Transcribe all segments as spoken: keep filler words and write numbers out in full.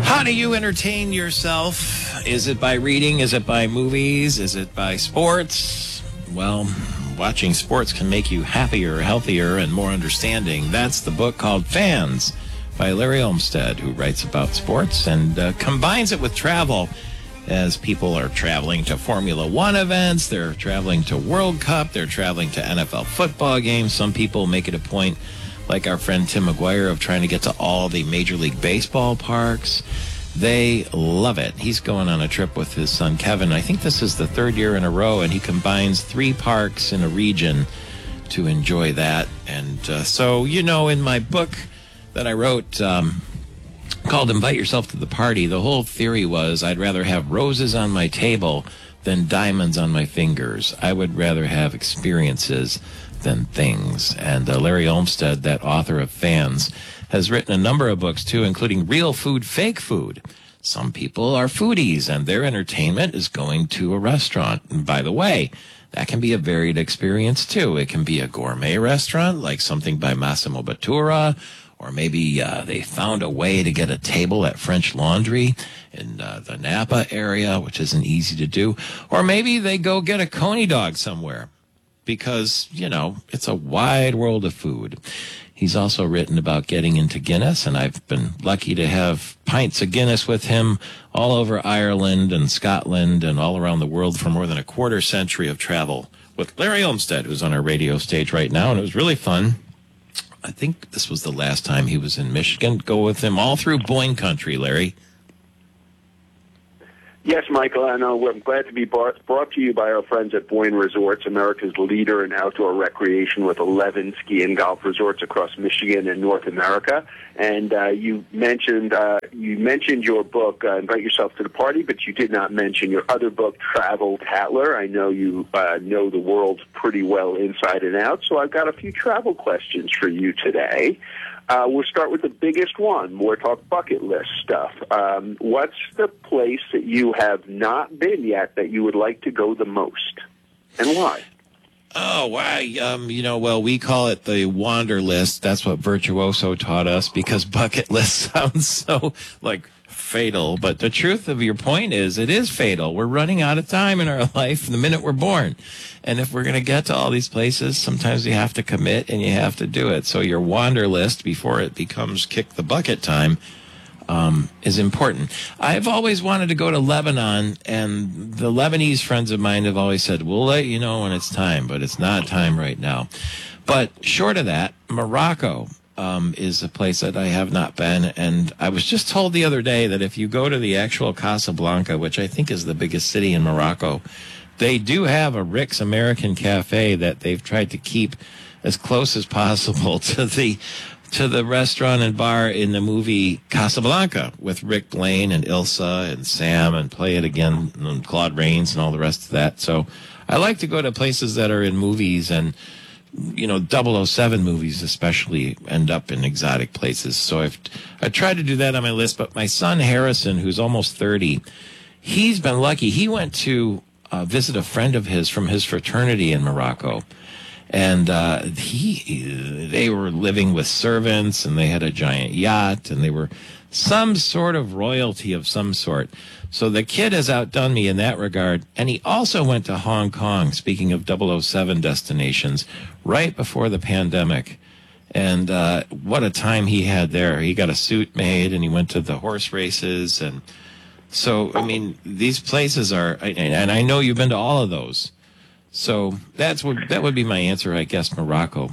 How do you entertain yourself? Is it by reading? Is it by movies? Is it by sports? Well, watching sports can make you happier, healthier, and more understanding. That's the book called Fans by Larry Olmsted, who writes about sports and uh, combines it with travel. As people are traveling to Formula One events, they're traveling to World Cup, they're traveling to N F L football games. Some people make it a point, like our friend Tim McGuire, of trying to get to all the Major League Baseball parks. They love it. He's going on a trip with his son Kevin. I think this is the third year in a row, and he combines three parks in a region to enjoy that. And uh, so, you know, in my book that I wrote um, called Invite Yourself to the Party, the whole theory was I'd rather have roses on my table than diamonds on my fingers. I would rather have experiences than things. And uh, Larry Olmsted, that author of Fans, has written a number of books, too, including Real Food, Fake Food. Some people are foodies, and their entertainment is going to a restaurant. And by the way, that can be a varied experience, too. It can be a gourmet restaurant, like something by Massimo Bottura, or maybe uh, they found a way to get a table at French Laundry in uh, the Napa area, which isn't easy to do. Or maybe they go get a Coney dog somewhere, because, you know, it's a wide world of food. He's also written about getting into Guinness, and I've been lucky to have pints of Guinness with him all over Ireland and Scotland and all around the world for more than a quarter century of travel with Larry Olmsted, who's on our radio stage right now, and it was really fun. I think this was the last time he was in Michigan. Go with him all through Boyne Country, Larry. Yes, Michael, I know. We're glad to be brought, brought to you by our friends at Boyne Resorts, America's leader in outdoor recreation with eleven ski and golf resorts across Michigan and North America. And uh, you mentioned uh, you mentioned your book, uh, Invite Yourself to the Party, but you did not mention your other book, Travel Tatler. I know you uh, know the world pretty well inside and out, so I've got a few travel questions for you today. Uh, we'll start with the biggest one, more talk bucket list stuff. Um, what's the place that you have not been yet that you would like to go the most, and why? Oh, why? Um, you know, well, we call it the Wander List. That's what Virtuoso taught us, because bucket list sounds so, like, fatal. But the truth of your point is, it is fatal. We're running out of time in our life the minute we're born. And if we're going to get to all these places, sometimes you have to commit and you have to do it. So your Wander List, before it becomes kick the bucket time, um, is important. I've always wanted to go to Lebanon, and the Lebanese friends of mine have always said, we'll let you know when it's time, but it's not time right now. But short of that, Morocco um, is a place that I have not been. And I was just told the other day that if you go to the actual Casablanca, which I think is the biggest city in Morocco, they do have a Rick's American Cafe that they've tried to keep as close as possible to the to the restaurant and bar in the movie Casablanca with Rick Blaine and Ilsa and Sam and Play It Again and Claude Rains and all the rest of that. So I like to go to places that are in movies, and, you know, double oh seven movies especially end up in exotic places. So I've I tried to do that on my list, but my son Harrison, who's almost thirty, he's been lucky. He went to Uh, visit a friend of his from his fraternity in Morocco, and uh, he they were living with servants, and they had a giant yacht, and they were some sort of royalty of some sort. So the kid has outdone me in that regard, and he also went to Hong Kong, speaking of double oh seven destinations, right before the pandemic. And uh, what a time he had there. He got a suit made, and he went to the horse races, and so, I mean, these places are, and I know you've been to all of those. So that's what that would be my answer, I guess, Morocco.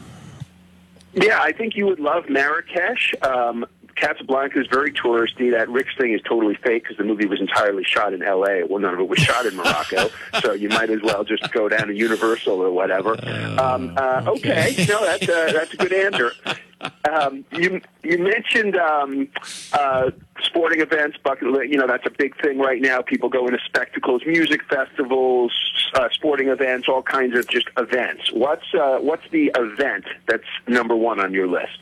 Yeah, I think you would love Marrakesh. Um, Casablanca is very touristy. That Rick's thing is totally fake because the movie was entirely shot in L A Well, none of it was shot in Morocco, so you might as well just go down to Universal or whatever. Um, uh, okay. okay, no, that's a, that's a good answer. Um, you you mentioned um, uh, sporting events, bucket list. You know, that's a big thing right now. People go into spectacles, music festivals, uh, sporting events, all kinds of just events. What's uh, what's the event that's number one on your list?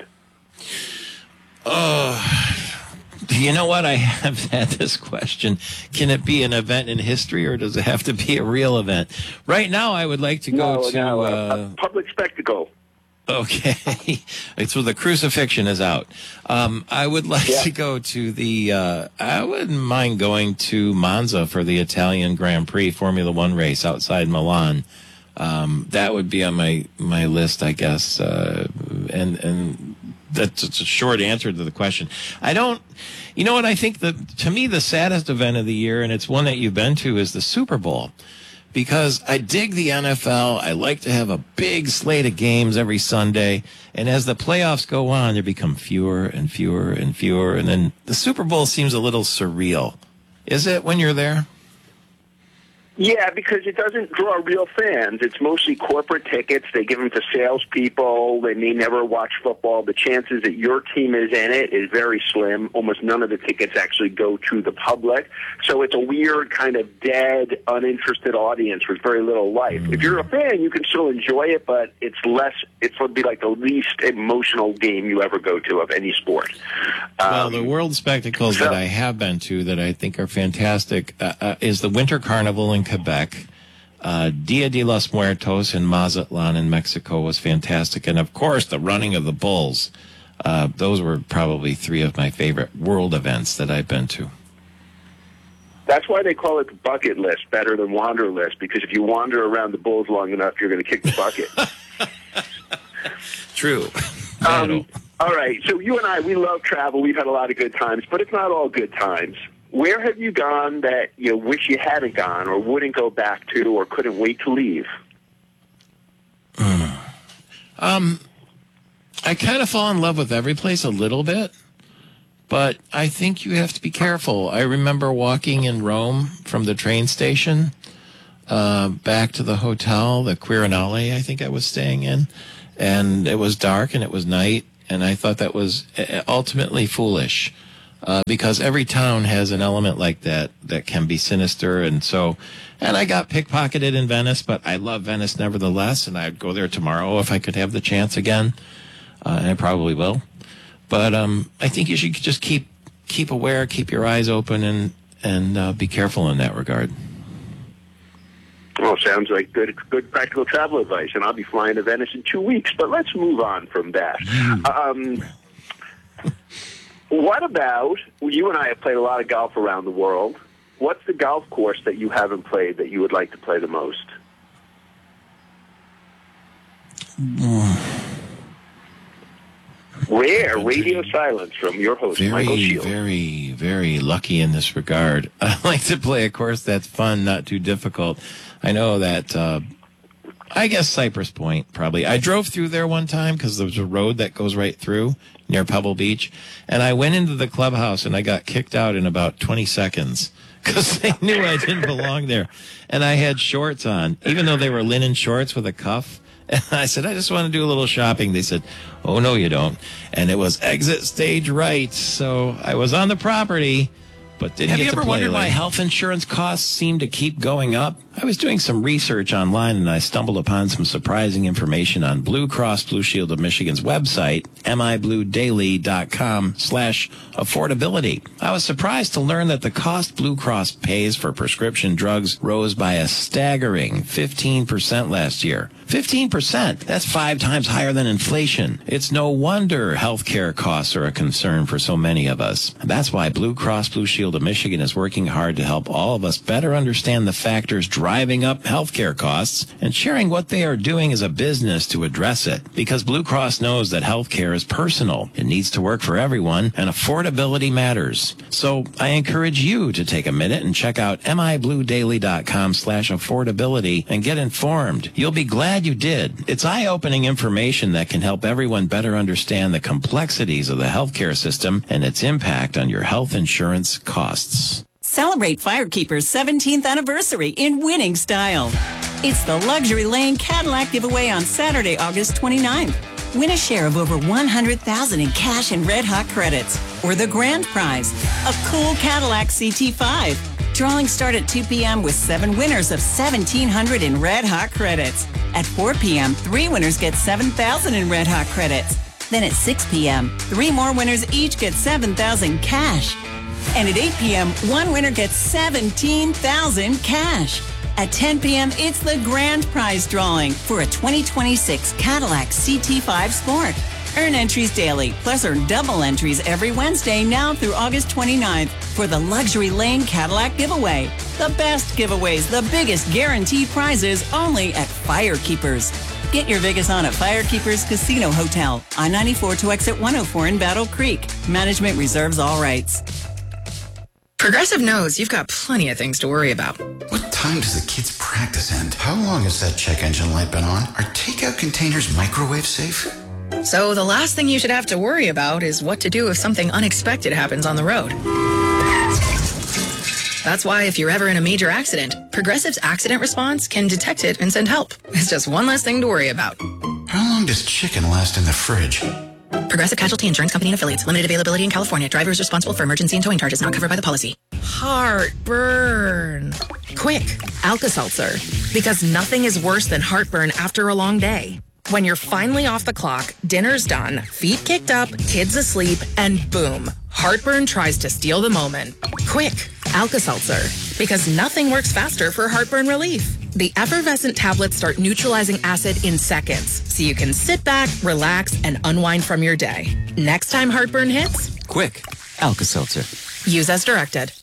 Oh, you know what? I have had this question. Can it be an event in history, or does it have to be a real event? Right now, I would like to go no, to no, uh, a, a public spectacle. Okay. So the crucifixion is out. Um, I would like Yeah. to go to the, uh, I wouldn't mind going to Monza for the Italian Grand Prix Formula One race outside Milan. Um, that would be on my, my list, I guess. Uh, and, and that's it's a short answer to the question. I don't, you know what? I think the, to me, the saddest event of the year, and it's one that you've been to, is the Super Bowl. Because I dig the N F L. I like to have a big slate of games every Sunday. And as the playoffs go on, there become fewer and fewer and fewer. And then the Super Bowl seems a little surreal. Is it when you're there? Yeah, because it doesn't draw real fans. It's mostly corporate tickets. They give them to salespeople. They may never watch football. The chances that your team is in it is very slim. Almost none of the tickets actually go to the public. So it's a weird kind of dead, uninterested audience with very little life. Mm. If you're a fan, you can still enjoy it, but it's less, it would be like the least emotional game you ever go to of any sport. Well, Um, the world spectacles so- that I have been to that I think are fantastic uh, uh, is the Winter Carnival in Quebec. Uh, Dia de los Muertos in Mazatlan in Mexico was fantastic. And, of course, the running of the bulls. Uh, those were probably three of my favorite world events that I've been to. That's why they call it the bucket list better than wander list, because if you wander around the bulls long enough, you're going to kick the bucket. True. um, all right, so you and I, we love travel. We've had a lot of good times, but it's not all good times. Where have you gone that you wish you hadn't gone or wouldn't go back to or couldn't wait to leave? Mm. Um, I kind of fall in love with every place a little bit, but I think you have to be careful. I remember walking in Rome from the train station uh, back to the hotel, the Quirinale, I think I was staying in, and it was dark and it was night, and I thought that was ultimately foolish. Uh, because every town has an element like that that can be sinister. And so, and I got pickpocketed in Venice, but I love Venice nevertheless, and I'd go there tomorrow if I could have the chance again. Uh, and I probably will. But um, I think you should just keep keep aware, keep your eyes open, and, and uh, be careful in that regard. Well, sounds like good good practical travel advice, and I'll be flying to Venice in two weeks, but let's move on from that. Um What about, you and I have played a lot of golf around the world. What's the golf course that you haven't played that you would like to play the most? Rare radio silence from your host, very, Michael Shields. Very, very lucky in this regard. I like to play a course that's fun, not too difficult. I know that, uh, I guess Cypress Point, probably. I drove through there one time because there's a road that goes right through near Pebble Beach. And I went into the clubhouse and I got kicked out in about twenty seconds because they knew I didn't belong there. And I had shorts on, even though they were linen shorts with a cuff. And I said, I just want to do a little shopping. They said, oh, no, you don't. And it was exit stage right. So I was on the property, but didn't Have get you to ever play wondered why later. health insurance costs seem to keep going up? I was doing some research online and I stumbled upon some surprising information on Blue Cross Blue Shield of Michigan's website, mibluedaily.com slash affordability. I was surprised to learn that the cost Blue Cross pays for prescription drugs rose by a staggering fifteen percent last year. fifteen percent. That's five times higher than inflation. It's no wonder healthcare costs are a concern for so many of us. That's why Blue Cross Blue Shield of Michigan is working hard to help all of us better understand the factors driving up healthcare costs and sharing what they are doing as a business to address it. Because Blue Cross knows that healthcare is personal. It needs to work for everyone, and affordability matters. So I encourage you to take a minute and check out mibluedaily.com slash affordability and get informed. You'll be glad you did. It's eye-opening information that can help everyone better understand the complexities of the healthcare system and its impact on your health insurance costs. Celebrate Firekeeper's seventeenth anniversary in winning style. It's the Luxury Lane Cadillac giveaway on Saturday, August twenty-ninth. Win a share of over one hundred thousand dollars in cash and red hot credits. Or the grand prize, a cool Cadillac C T five. Drawings start at two p.m. with seven winners of seventeen hundred dollars in red hot credits. At four p.m., three winners get seven thousand dollars in red hot credits. Then at six p.m., three more winners each get seven thousand dollars cash. And at eight p.m., one winner gets seventeen thousand dollars cash. At ten p.m., it's the grand prize drawing for a twenty twenty-six Cadillac C T five Sport. Earn entries daily, plus earn double entries every Wednesday now through August twenty-ninth for the Luxury Lane Cadillac giveaway. The best giveaways, the biggest guaranteed prizes, only at Firekeepers. Get your Vegas on at Firekeepers Casino Hotel, I ninety-four to exit one oh four in Battle Creek. Management reserves all rights. Progressive knows you've got plenty of things to worry about. What time does the kids' practice end? How long has that check engine light been on? Are takeout containers microwave safe? So the last thing you should have to worry about is what to do if something unexpected happens on the road. That's why if you're ever in a major accident, Progressive's accident response can detect it and send help. It's just one less thing to worry about. How long does chicken last in the fridge? Progressive Casualty Insurance Company and Affiliates. Limited availability in California. Driver is responsible for emergency and towing charges not covered by the policy. Heartburn. Quick, Alka-Seltzer. Because nothing is worse than heartburn after a long day. When you're finally off the clock, dinner's done, feet kicked up, kids asleep, and boom, heartburn tries to steal the moment. Quick, Alka-Seltzer. Because nothing works faster for heartburn relief. The effervescent tablets start neutralizing acid in seconds, so you can sit back, relax, and unwind from your day. Next time heartburn hits, Quick, Alka-Seltzer. use as directed.